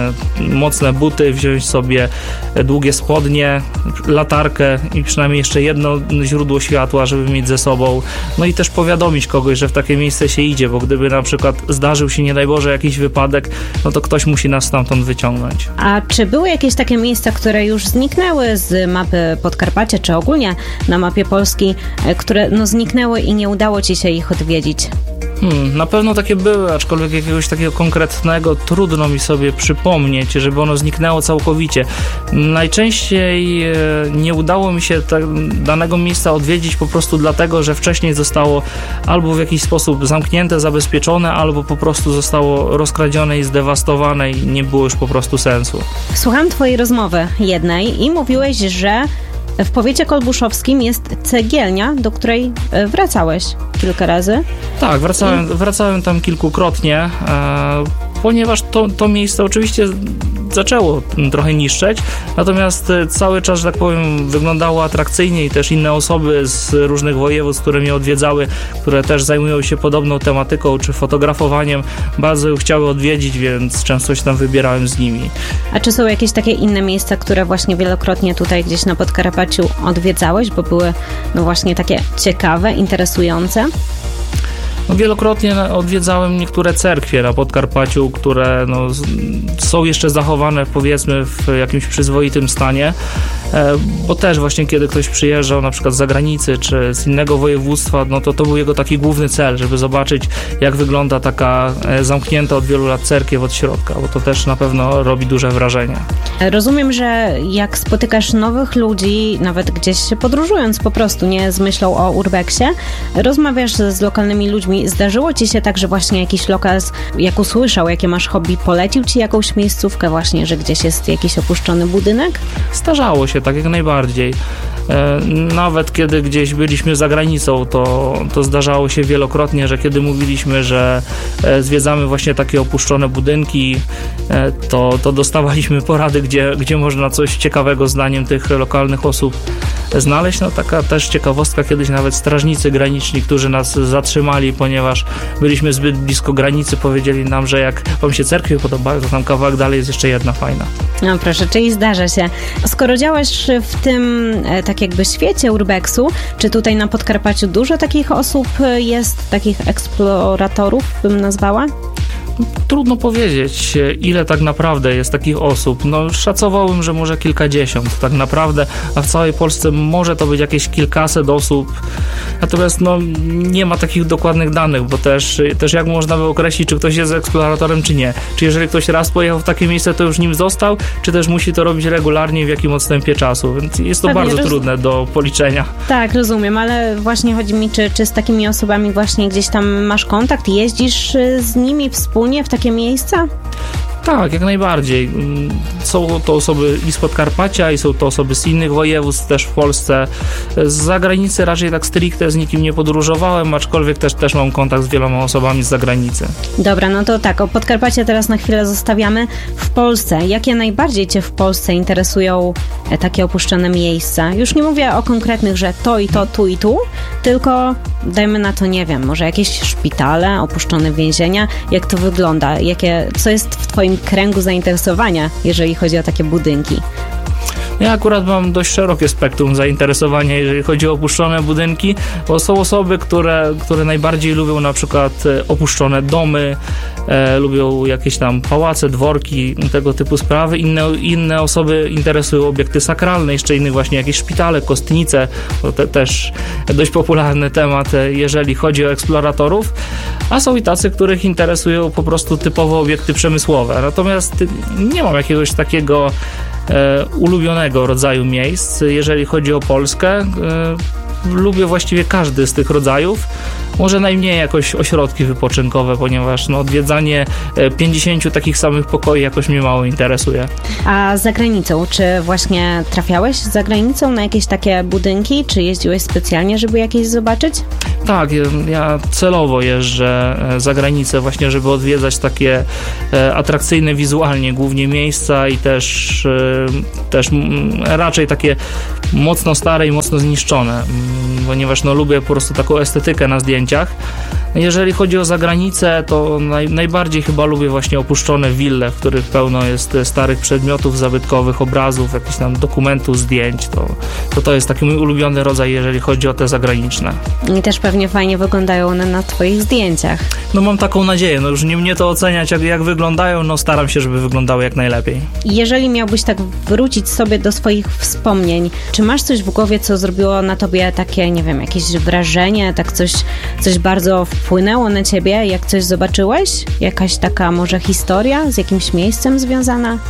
S5: mocne buty, wziąć sobie długie spodnie, latarkę i przynajmniej jeszcze jedno źródło światła, żeby mieć ze sobą. No i też powiadomić kogoś, że w takie miejsce się idzie, bo gdyby na przykład zdarzył się, nie daj Boże, jakiś wypadek, no to ktoś musi nas stamtąd wyciągnąć.
S4: A czy były jakieś takie miejsca, które już zniknęły z mapy Podkarpacia, czy ogólnie na mapie Polski, które no zniknęły i nie udało ci się ich odwiedzić?
S5: Hmm, na pewno takie były, aczkolwiek jakiegoś takiego konkretnego trudno mi sobie przypomnieć, żeby ono zniknęło całkowicie. Najczęściej e, nie udało mi się ta, danego miejsca odwiedzić po prostu dlatego, że wcześniej zostało albo w jakiś sposób zamknięte, zabezpieczone, albo po prostu zostało rozkradzione i zdewastowane i nie było już po prostu sensu.
S4: Słucham twojej rozmowy jednej i mówiłeś, że w powiecie kolbuszowskim jest cegielnia, do której wracałeś kilka razy.
S5: Tak, wracałem, wracałem tam kilkukrotnie, e, ponieważ to, to miejsce oczywiście zaczęło trochę niszczeć, natomiast cały czas, że tak powiem, wyglądało atrakcyjnie i też inne osoby z różnych województw, które mnie odwiedzały, które też zajmują się podobną tematyką czy fotografowaniem, bardzo chciały odwiedzić, więc często się tam wybierałem z nimi.
S4: A czy są jakieś takie inne miejsca, które właśnie wielokrotnie tutaj gdzieś na Podkarpaciu odwiedzałeś, bo były no właśnie takie ciekawe, interesujące?
S5: No, wielokrotnie odwiedzałem niektóre cerkwie na Podkarpaciu, które no, są jeszcze zachowane, powiedzmy, w jakimś przyzwoitym stanie, bo też właśnie kiedy ktoś przyjeżdżał na przykład z zagranicy czy z innego województwa, no to to był jego taki główny cel, żeby zobaczyć, jak wygląda taka zamknięta od wielu lat cerkiew od środka, bo to też na pewno robi duże wrażenie. Rozumiem,
S4: że jak spotykasz nowych ludzi, nawet gdzieś podróżując po prostu, nie z myślą o urbexie, rozmawiasz z lokalnymi ludźmi. Zdarzyło ci się tak, że właśnie jakiś lokal, jak usłyszał, jakie masz hobby, polecił ci jakąś miejscówkę właśnie, że gdzieś jest jakiś opuszczony budynek?
S5: Zdarzało się, tak jak najbardziej. E, nawet kiedy gdzieś byliśmy za granicą, to, to zdarzało się wielokrotnie, że kiedy mówiliśmy, że e, zwiedzamy właśnie takie opuszczone budynki, e, to, to dostawaliśmy porady, gdzie, gdzie można coś ciekawego zdaniem tych lokalnych osób znaleźć. No taka też ciekawostka, kiedyś nawet strażnicy graniczni, którzy nas zatrzymali, ponieważ byliśmy zbyt blisko granicy, powiedzieli nam, że jak wam się cerkwie podobają, to tam kawałek dalej jest jeszcze jedna fajna.
S4: No proszę, czyli zdarza się. Skoro działasz w tym tak jakby świecie urbexu, czy tutaj na Podkarpaciu dużo takich osób jest, takich eksploratorów bym nazwała?
S5: Trudno powiedzieć, ile tak naprawdę jest takich osób. No, szacowałbym, że może kilkadziesiąt tak naprawdę, a w całej Polsce może to być jakieś kilkaset osób. Natomiast no, nie ma takich dokładnych danych, bo też, też jak można by określić, czy ktoś jest eksploratorem, czy nie. Czy jeżeli ktoś raz pojechał w takie miejsce, to już nim został, czy też musi to robić regularnie, w jakim odstępie czasu. Więc jest to Pewnie bardzo roz... trudne do policzenia.
S4: Tak, rozumiem, ale właśnie chodzi mi, czy, czy z takimi osobami właśnie gdzieś tam masz kontakt, jeździsz z nimi wspólnie w takie miejsca?
S5: Tak, jak najbardziej. Są to osoby i z Podkarpacia, i są to osoby z innych województw też w Polsce. Z zagranicy raczej tak stricte z nikim nie podróżowałem, aczkolwiek też, też mam kontakt z wieloma osobami z zagranicy.
S4: Dobra, no to tak, o Podkarpacie teraz na chwilę zostawiamy. W Polsce, jakie najbardziej Cię w Polsce interesują takie opuszczone miejsca? Już nie mówię o konkretnych, że to i to, tu i tu, tylko dajmy na to, nie wiem, może jakieś szpitale, opuszczone więzienia. Jak to wygląda? Jakie, co jest w twoim kręgu zainteresowania, jeżeli chodzi o takie budynki?
S5: Ja akurat mam dość szerokie spektrum zainteresowania, jeżeli chodzi o opuszczone budynki, bo są osoby, które, które najbardziej lubią na przykład opuszczone domy, e, lubią jakieś tam pałace, dworki, tego typu sprawy. Inne, inne osoby interesują obiekty sakralne, jeszcze innych właśnie jakieś szpitale, kostnice, to te, też dość popularny temat, jeżeli chodzi o eksploratorów, a są i tacy, których interesują po prostu typowo obiekty przemysłowe. Natomiast nie mam jakiegoś takiego E, ulubionego rodzaju miejsc. Jeżeli chodzi o Polskę, e, lubię właściwie każdy z tych rodzajów. Może najmniej jakoś ośrodki wypoczynkowe, ponieważ no, odwiedzanie pięćdziesięciu takich samych pokoi jakoś mnie mało interesuje.
S4: A za granicą, czy właśnie trafiałeś za granicą na jakieś takie budynki? Czy jeździłeś specjalnie, żeby jakieś zobaczyć?
S5: Tak, ja celowo jeżdżę za granicę właśnie, żeby odwiedzać takie atrakcyjne wizualnie głównie miejsca i też, też raczej takie mocno stare i mocno zniszczone, ponieważ no, lubię po prostu taką estetykę na zdjęciach. Jeżeli chodzi o zagranicę, to naj, najbardziej chyba lubię właśnie opuszczone wille, w których pełno jest starych przedmiotów zabytkowych, obrazów, jakichś tam dokumentów, zdjęć. To, to to jest taki mój ulubiony rodzaj, jeżeli chodzi o te zagraniczne.
S4: I też pewnie fajnie wyglądają one na twoich zdjęciach.
S5: No mam taką nadzieję, no już nie mnie to oceniać, jak, jak wyglądają, no staram się, żeby wyglądały jak najlepiej.
S4: Jeżeli miałbyś tak wrócić sobie do swoich wspomnień, czy masz coś w głowie, co zrobiło na tobie takie, nie wiem, jakieś wrażenie, tak coś, coś bardzo wpłynęło na ciebie, jak coś zobaczyłeś? Jakaś taka może historia z jakimś miejscem związana?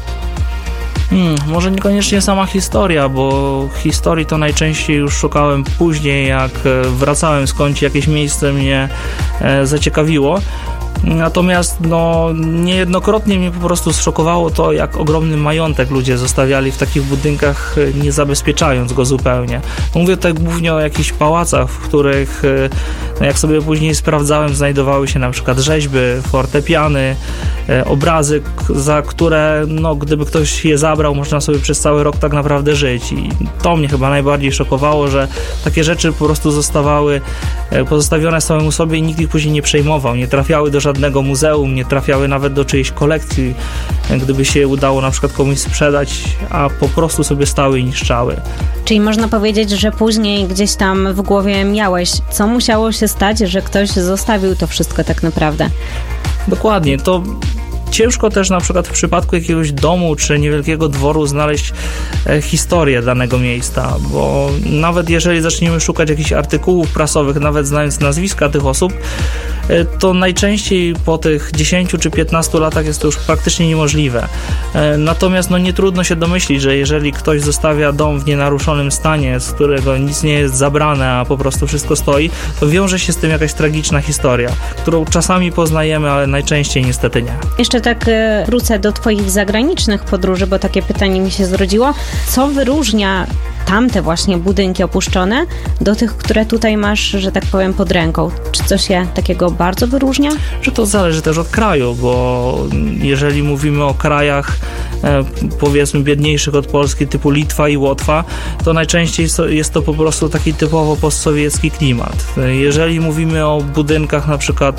S5: Hmm, może niekoniecznie sama historia, bo historii to najczęściej już szukałem później, jak wracałem skądś, jakieś miejsce mnie e, zaciekawiło. Natomiast no, niejednokrotnie mnie po prostu zszokowało to, jak ogromny majątek ludzie zostawiali w takich budynkach, nie zabezpieczając go zupełnie. Mówię tutaj głównie o jakichś pałacach, w których, no, jak sobie później sprawdzałem, znajdowały się na przykład rzeźby, fortepiany, obrazy, za które, no, gdyby ktoś je zabrał, można sobie przez cały rok tak naprawdę żyć. I to mnie chyba najbardziej szokowało, że takie rzeczy po prostu zostawały pozostawione samemu sobie i nikt ich później nie przejmował, nie trafiały do żadnego muzeum, nie trafiały nawet do czyjejś kolekcji, gdyby się udało na przykład komuś sprzedać, a po prostu sobie stały i niszczały.
S4: Czyli można powiedzieć, że później gdzieś tam w głowie miałeś, co musiało się stać, że ktoś zostawił to wszystko tak naprawdę.
S5: Dokładnie, to ciężko też na przykład w przypadku jakiegoś domu czy niewielkiego dworu znaleźć e, historię danego miejsca, bo nawet jeżeli zaczniemy szukać jakichś artykułów prasowych, nawet znając nazwiska tych osób, e, to najczęściej po tych dziesięciu czy piętnastu latach jest to już praktycznie niemożliwe. E, natomiast no, nie trudno się domyślić, że jeżeli ktoś zostawia dom w nienaruszonym stanie, z którego nic nie jest zabrane, a po prostu wszystko stoi, to wiąże się z tym jakaś tragiczna historia, którą czasami poznajemy, ale najczęściej niestety nie.
S4: Jeszcze tak wrócę do twoich zagranicznych podróży, bo takie pytanie mi się zrodziło. Co wyróżnia tamte właśnie budynki opuszczone do tych, które tutaj masz, że tak powiem, pod ręką? Czy coś się takiego bardzo wyróżnia?
S5: Że to zależy też od kraju, bo jeżeli mówimy o krajach e, powiedzmy biedniejszych od Polski, typu Litwa i Łotwa, to najczęściej jest to po prostu taki typowo postsowiecki klimat. Jeżeli mówimy o budynkach na przykład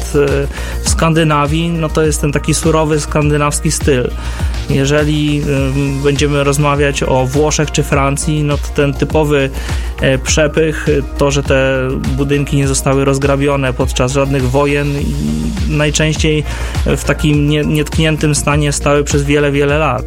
S5: w Skandynawii, no to jest ten taki surowy skandynawski styl. Jeżeli y, będziemy rozmawiać o Włoszech czy Francji, no to ten typowy e, przepych, to, że te budynki nie zostały rozgrabione podczas żadnych wojen i najczęściej w takim nie, nietkniętym stanie stały przez wiele, wiele lat.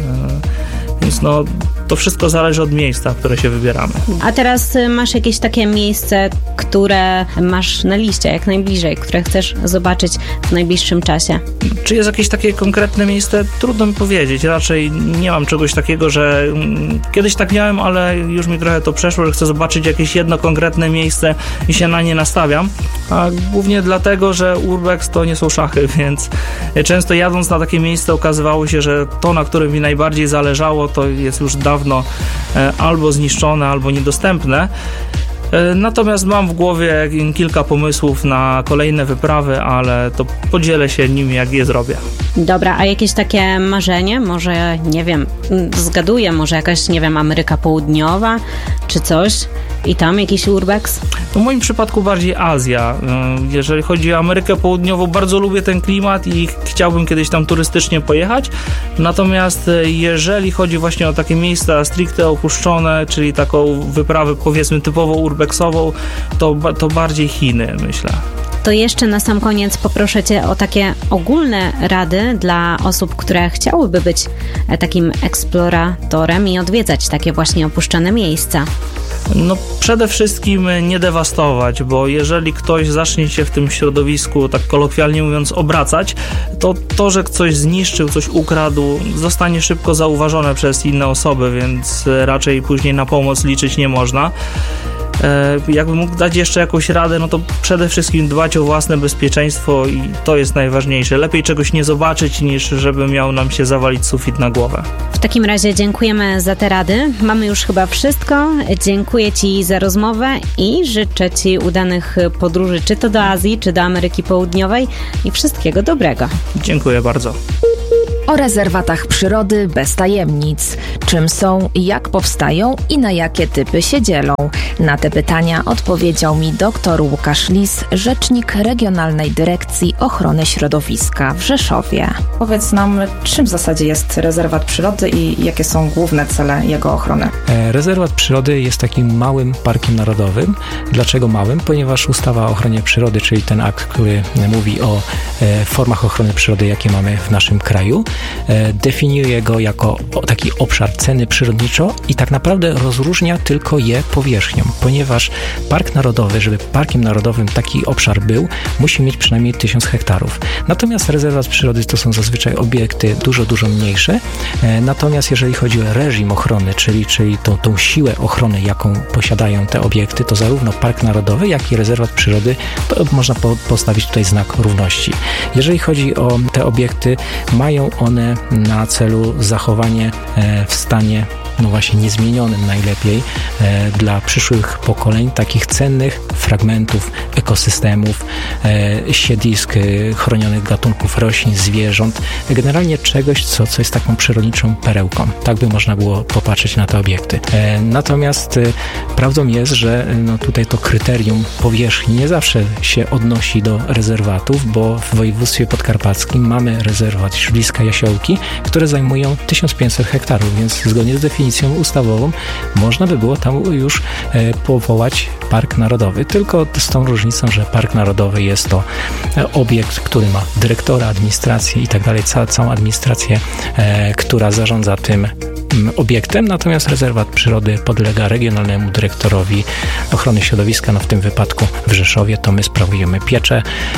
S5: E, więc no, to wszystko zależy od miejsca, w które się wybieramy.
S4: A teraz masz jakieś takie miejsce, które masz na liście jak najbliżej, które chcesz zobaczyć w najbliższym czasie?
S5: Czy jest jakieś takie konkretne miejsce? Trudno mi powiedzieć. Raczej nie mam czegoś takiego, że kiedyś tak miałem, ale już mi trochę to przeszło, że chcę zobaczyć jakieś jedno konkretne miejsce i się na nie nastawiam. A głównie dlatego, że urbex to nie są szachy, więc często jadąc na takie miejsce okazywało się, że to, na którym mi najbardziej zależało, to jest już dawno albo zniszczone, albo niedostępne. Natomiast mam w głowie kilka pomysłów na kolejne wyprawy, ale to podzielę się nimi, jak je zrobię.
S4: Dobra, a jakieś takie marzenie? Może, nie wiem, zgaduję, może jakaś, nie wiem, Ameryka Południowa, czy coś i tam jakiś urbex?
S5: W moim przypadku bardziej Azja. Jeżeli chodzi o Amerykę Południową, bardzo lubię ten klimat i chciałbym kiedyś tam turystycznie pojechać. Natomiast jeżeli chodzi właśnie o takie miejsca stricte opuszczone, czyli taką wyprawę powiedzmy typowo urbexową, to, to bardziej Chiny, myślę.
S4: To jeszcze na sam koniec poproszę Cię o takie ogólne rady dla osób, które chciałyby być takim eksploratorem i odwiedzać takie właśnie opuszczone miejsca.
S5: No przede wszystkim nie dewastować, bo jeżeli ktoś zacznie się w tym środowisku, tak kolokwialnie mówiąc, obracać, to to, że coś zniszczył, coś ukradł, zostanie szybko zauważone przez inne osoby, więc raczej później na pomoc liczyć nie można. Jakbym mógł dać jeszcze jakąś radę, no to przede wszystkim dbać o własne bezpieczeństwo i to jest najważniejsze. Lepiej czegoś nie zobaczyć, niż żeby miał nam się zawalić sufit na głowę.
S4: W takim razie dziękujemy za te rady. Mamy już chyba wszystko. Dziękuję Ci za rozmowę i życzę Ci udanych podróży, czy to do Azji, czy do Ameryki Południowej i wszystkiego dobrego.
S5: Dziękuję bardzo.
S2: O rezerwatach przyrody bez tajemnic. Czym są, jak powstają i na jakie typy się dzielą? Na te pytania odpowiedział mi dr Łukasz Lis, rzecznik Regionalnej Dyrekcji Ochrony Środowiska w Rzeszowie. Powiedz nam, czym w zasadzie jest rezerwat przyrody i jakie są główne cele jego ochrony?
S6: Rezerwat przyrody jest takim małym parkiem narodowym. Dlaczego małym? Ponieważ ustawa o ochronie przyrody, czyli ten akt, który mówi o formach ochrony przyrody, jakie mamy w naszym kraju, definiuje go jako taki obszar cenny przyrodniczo i tak naprawdę rozróżnia tylko je powierzchnią, ponieważ park narodowy, żeby parkiem narodowym taki obszar był, musi mieć przynajmniej tysiąc hektarów. Natomiast rezerwat przyrody to są zazwyczaj obiekty dużo, dużo mniejsze. Natomiast jeżeli chodzi o reżim ochrony, czyli, czyli tą, tą siłę ochrony, jaką posiadają te obiekty, to zarówno park narodowy, jak i rezerwat przyrody, to można po, postawić tutaj znak równości. Jeżeli chodzi o te obiekty, mają one na celu zachowanie w stanie no właśnie niezmienionym najlepiej e, dla przyszłych pokoleń takich cennych fragmentów ekosystemów, e, siedlisk, e, chronionych gatunków roślin, zwierząt, generalnie czegoś, co, co jest taką przyrodniczą perełką. Tak by można było popatrzeć na te obiekty. E, natomiast e, prawdą jest, że no tutaj to kryterium powierzchni nie zawsze się odnosi do rezerwatów, bo w województwie podkarpackim mamy rezerwat Śródliska Jasiołki, które zajmują tysiąc pięćset hektarów, więc zgodnie z definicją ustawową można by było tam już e, powołać park narodowy, tylko z tą różnicą, że park narodowy jest to e, obiekt, który ma dyrektora, administrację i tak dalej, ca, całą administrację, e, która zarządza tym obiektem, natomiast rezerwat przyrody podlega regionalnemu dyrektorowi ochrony środowiska, no w tym wypadku w Rzeszowie to my sprawujemy pieczę.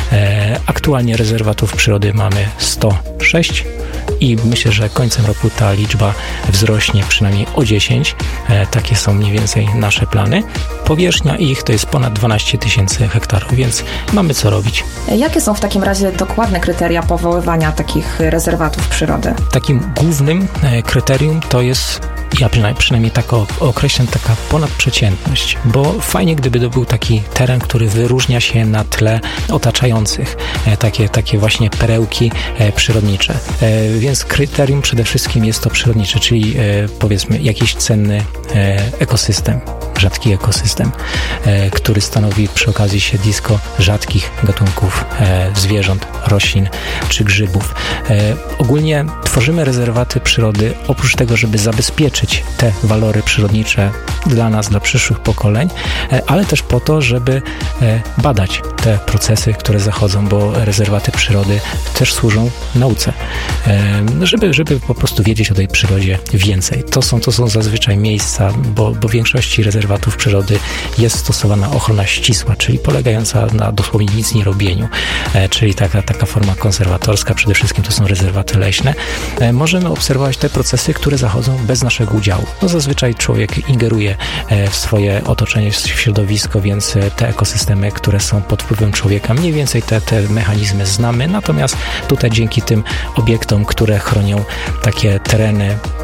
S6: E, aktualnie rezerwatów przyrody mamy sto sześć i myślę, że końcem roku ta liczba wzrośnie przynajmniej o dziesięć. E, takie są mniej więcej nasze plany. Powierzchnia ich to jest ponad dwanaście tysięcy hektarów, więc mamy co robić.
S2: Jakie są w takim razie dokładne kryteria powoływania takich rezerwatów przyrody?
S6: Takim głównym e, kryterium to jest, ja przynajmniej, przynajmniej tak określam, taka ponadprzeciętność, bo fajnie, gdyby to był taki teren, który wyróżnia się na tle otaczających, e, takie, takie właśnie perełki e, przyrodnicze. E, więc kryterium przede wszystkim jest to przyrodnicze, czyli e, powiedzmy jakiś cenny e, ekosystem, rzadki ekosystem, e, który stanowi przy okazji siedlisko rzadkich gatunków e, zwierząt, roślin czy grzybów. E, ogólnie tworzymy rezerwaty przyrody oprócz tego, żeby zabezpieczyć te walory przyrodnicze dla nas, dla przyszłych pokoleń, e, ale też po to, żeby e, badać te procesy, które zachodzą, bo rezerwaty przyrody też służą nauce, e, żeby, żeby po prostu wiedzieć o tej przyrodzie więcej. To są, to są zazwyczaj miejsca, bo, bo w większości rezerwatów przyrody jest stosowana ochrona ścisła, czyli polegająca na dosłownie nic nie robieniu, e, czyli taka, taka forma konserwatorska, przede wszystkim to są rezerwaty leśne. E, możemy obserwować te procesy, które zachodzą bez naszego udziału. No zazwyczaj człowiek ingeruje e, w swoje otoczenie, w środowisko, więc e, te ekosystemy, które są pod wpływem człowieka, mniej więcej te, te mechanizmy znamy, natomiast tutaj dzięki tym obiektom, które chronią takie tereny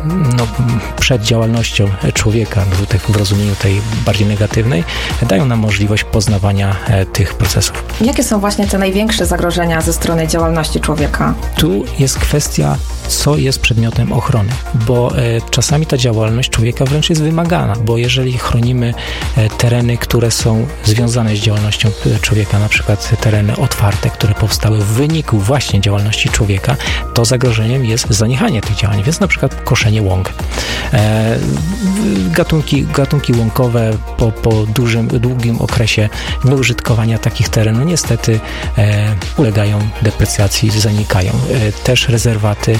S6: no, przed działalnością człowieka, w rozumieniu tej bardziej negatywnej, dają nam możliwość poznawania tych procesów.
S2: Jakie są właśnie te największe zagrożenia ze strony działalności człowieka?
S6: Tu jest kwestia, co jest przedmiotem ochrony, bo e, czasami ta działalność człowieka wręcz jest wymagana, bo jeżeli chronimy e, tereny, które są związane z działalnością człowieka, na przykład tereny otwarte, które powstały w wyniku właśnie działalności człowieka, to zagrożeniem jest zaniechanie tych działań, więc na przykład koszenie łąk. E, gatunki, gatunki łąkowe po, po dużym, długim okresie nieużytkowania takich terenów niestety e, ulegają deprecjacji, zanikają. E, też rezerwaty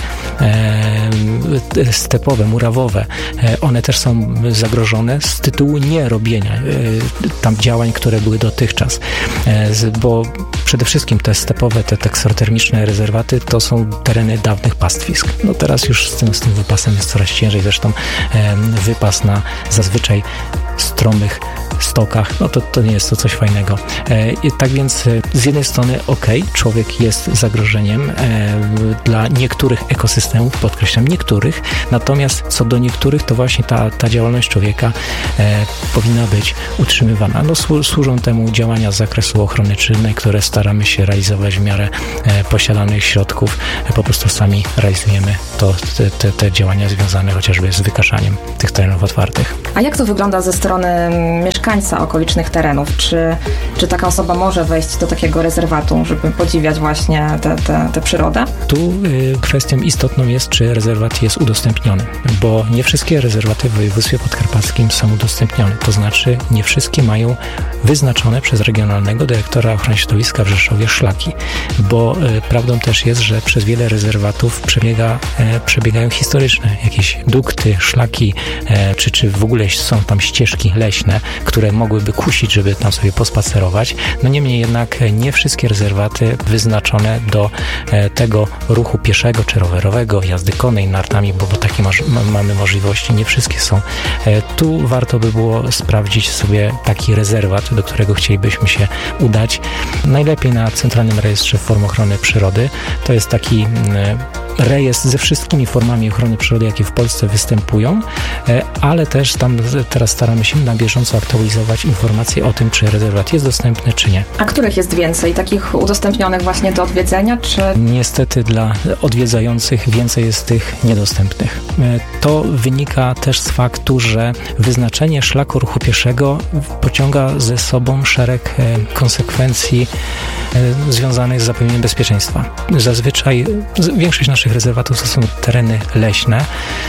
S6: e, stepowe, murawowe, e, one też są zagrożone z tytułu nierobienia e, tam działań, które były dotychczas, e, z, bo przede wszystkim te stepowe, te taksotermiczne rezerwaty to są tereny dawnych pastwisk. No teraz już z tym, z tym wypasem jest coraz ciężej, zresztą e, wypas na zazwyczaj stromych stokach, no to, to nie jest to coś fajnego. E, tak więc e, z jednej strony okej, okay, człowiek jest zagrożeniem e, dla niektórych ekosystemów, podkreślam niektórych, natomiast co do niektórych, to właśnie ta, ta działalność człowieka e, powinna być utrzymywana. No słu, służą temu działania z zakresu ochrony czynnej, które staramy się realizować w miarę e, posiadanych środków. E, po prostu sami realizujemy to, te, te, te działania związane chociażby z wykaszaniem tych terenów otwartych.
S2: A jak to wygląda ze strony mieszkańca okolicznych terenów? Czy, czy taka osoba może wejść do takiego rezerwatu, żeby podziwiać właśnie tę przyrodę?
S6: Tu y, kwestią istotną jest, czy rezerwat jest udostępniony, bo nie wszystkie rezerwaty w województwie podkarpackim są udostępnione, to znaczy nie wszystkie mają wyznaczone przez regionalnego dyrektora ochrony środowiska w Rzeszowie szlaki, bo y, prawdą też jest, że przez wiele rezerwatów przebiega, y, przebiegają historyczne jakieś dukty, szlaki, y, czy, czy w ogóle są tam ścieżki leśne, które mogłyby kusić, żeby tam sobie pospacerować. No niemniej jednak nie wszystkie rezerwaty wyznaczone do e, tego ruchu pieszego czy rowerowego, jazdy konnej, nartami, bo, bo takie masz, ma, mamy możliwości, nie wszystkie są. E, tu warto by było sprawdzić sobie taki rezerwat, do którego chcielibyśmy się udać. Najlepiej na Centralnym Rejestrze Form Ochrony Przyrody. To jest taki e, rejestr ze wszystkimi formami ochrony przyrody, jakie w Polsce występują, e, ale też tam teraz staramy się na bieżąco aktualizować informacje o tym, czy rezerwat jest dostępny, czy nie.
S2: A których jest więcej? Takich udostępnionych właśnie do odwiedzenia, czy...
S6: Niestety dla odwiedzających więcej jest tych niedostępnych. To wynika też z faktu, że wyznaczenie szlaku ruchu pieszego pociąga ze sobą szereg konsekwencji związanych z zapewnieniem bezpieczeństwa. Zazwyczaj większość naszych rezerwatów to są tereny leśne,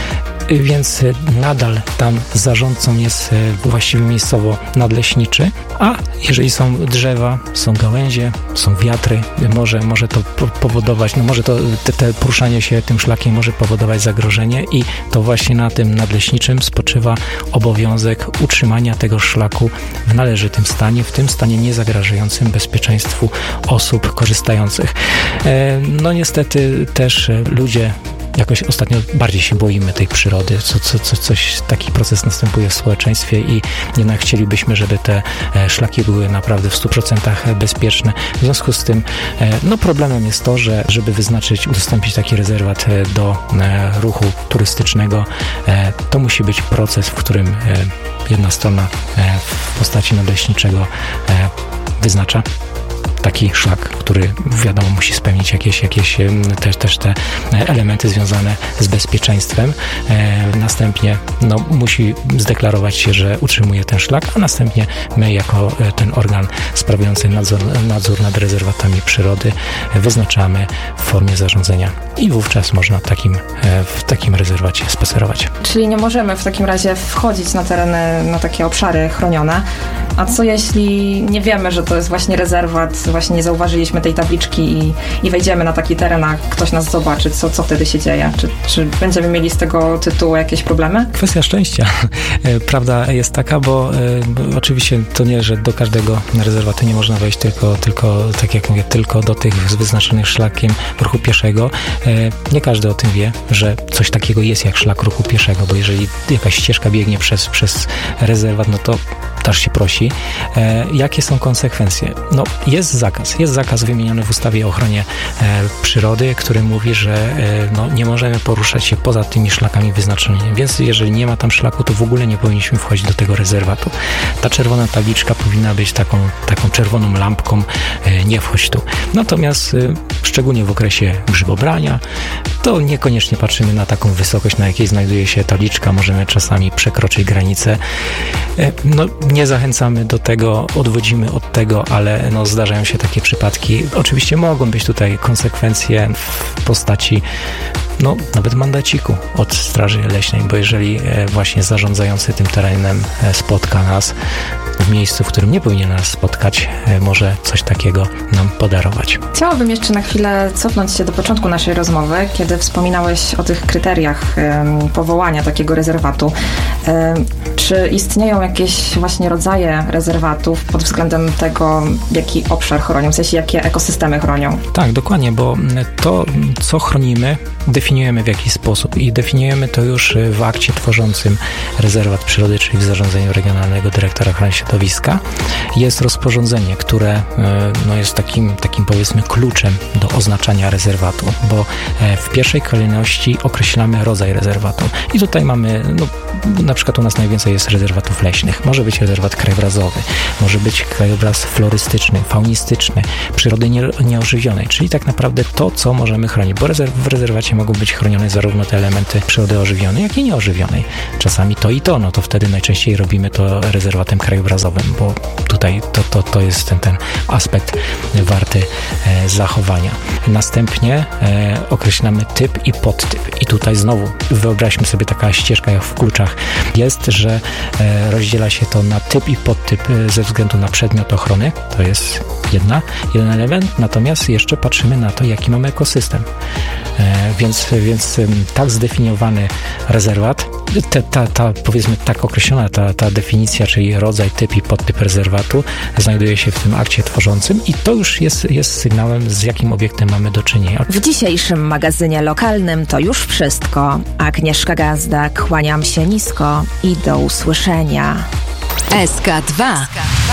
S6: więc nadal tam zarządcą jest właściwy miejscowo nadleśniczy, a jeżeli są drzewa, są gałęzie, są wiatry, może, może to powodować, no może to te, te poruszanie się tym szlakiem może powodować zagrożenie i to właśnie na tym nadleśniczym spoczywa obowiązek utrzymania tego szlaku w należytym stanie, w tym stanie niezagrażającym bezpieczeństwu osób korzystających. No niestety też ludzie jakoś ostatnio bardziej się boimy tej przyrody, co, co, co, coś, taki proces następuje w społeczeństwie i jednak chcielibyśmy, żeby te szlaki były naprawdę w stu procentach bezpieczne. W związku z tym no problemem jest to, że żeby wyznaczyć, udostępnić taki rezerwat do ruchu turystycznego, to musi być proces, w którym jedna strona w postaci nadleśniczego wyznacza taki szlak, który wiadomo musi spełnić jakieś, jakieś też, też te elementy związane z bezpieczeństwem. E, następnie no, musi zdeklarować się, że utrzymuje ten szlak, a następnie my jako ten organ sprawujący nadzór, nadzór nad rezerwatami przyrody wyznaczamy w formie zarządzenia i wówczas można takim, w takim rezerwacie spacerować.
S2: Czyli nie możemy w takim razie wchodzić na tereny, na takie obszary chronione. A co jeśli nie wiemy, że to jest właśnie rezerwat, właśnie nie zauważyliśmy tej tabliczki i, i wejdziemy na taki teren, a ktoś nas zobaczy, co, co wtedy się dzieje? Czy, czy będziemy mieli z tego tytułu jakieś problemy?
S6: Kwestia szczęścia. Prawda jest taka, bo e, oczywiście to nie, że do każdego rezerwatu nie można wejść, tylko, tylko tak jak mówię, tylko do tych wyznaczonych szlakiem ruchu pieszego. E, nie każdy o tym wie, że coś takiego jest jak szlak ruchu pieszego, bo jeżeli jakaś ścieżka biegnie przez, przez rezerwat, no to też się prosi. E, jakie są konsekwencje? No, jest zakaz. Jest zakaz wymieniony w ustawie o ochronie e, przyrody, który mówi, że e, no, nie możemy poruszać się poza tymi szlakami wyznaczonymi. Więc jeżeli nie ma tam szlaku, to w ogóle nie powinniśmy wchodzić do tego rezerwatu. Ta czerwona tabliczka powinna być taką, taką czerwoną lampką, e, nie wchodź tu. Natomiast e, szczególnie w okresie grzybobrania, to niekoniecznie patrzymy na taką wysokość, na jakiej znajduje się tabliczka. Możemy czasami przekroczyć granicę. E, no, nie zachęcamy do tego, odwodzimy od tego, ale no, zdarzają się takie przypadki. Oczywiście mogą być tutaj konsekwencje w postaci no, nawet mandaciku od Straży Leśnej, bo jeżeli e, właśnie zarządzający tym terenem e, spotka nas w miejscu, w którym nie powinien nas spotkać, e, może coś takiego nam podarować.
S2: Chciałabym jeszcze na chwilę cofnąć się do początku naszej rozmowy, kiedy wspominałeś o tych kryteriach e, powołania takiego rezerwatu. E, czy istnieją jakieś właśnie rodzaje rezerwatów pod względem tego, jaki obszar chronią, w sensie jakie ekosystemy chronią?
S6: Tak, dokładnie, bo to, co chronimy, definiujemy w jakiś sposób i definiujemy to już w akcie tworzącym rezerwat przyrody, czyli w zarządzeniu regionalnego dyrektora ochrony środowiska. Jest rozporządzenie, które no, jest takim, takim powiedzmy kluczem do oznaczania rezerwatu, bo w pierwszej kolejności określamy rodzaj rezerwatu i tutaj mamy, no, na przykład u nas najwięcej jest rezerwatów leśnych. Może być rezerwat krajobrazowy, może być krajobraz florystyczny, faunistyczny, przyrody nie, nieożywionej, czyli tak naprawdę to, co możemy chronić, bo rezerw, w rezerwacie mogą być chronione zarówno te elementy przyrody ożywionej, jak i nieożywionej. Czasami to i to, no to wtedy najczęściej robimy to rezerwatem krajobrazowym, bo tutaj to, to, to jest ten, ten aspekt warty e, zachowania. Następnie e, określamy typ i podtyp. I tutaj znowu wyobraźmy sobie taka ścieżka jak w kluczach jest, że e, rozdziela się to na typ i podtyp e, ze względu na przedmiot ochrony. To jest jedna, jeden element, natomiast jeszcze patrzymy na to, jaki mamy ekosystem. E, więc, więc tak zdefiniowany rezerwat, te, ta, ta, powiedzmy tak określona ta, ta definicja, czyli rodzaj, typ i podtyp rezerwatu znajduje się w tym akcie tworzącym i to już jest, jest sygnałem, z jakim obiektem mamy do czynienia.
S2: W dzisiejszym magazynie lokalnym to już wszystko. Agnieszka Gazda, kłaniam się nisko i do usłyszenia.
S7: S K dwa.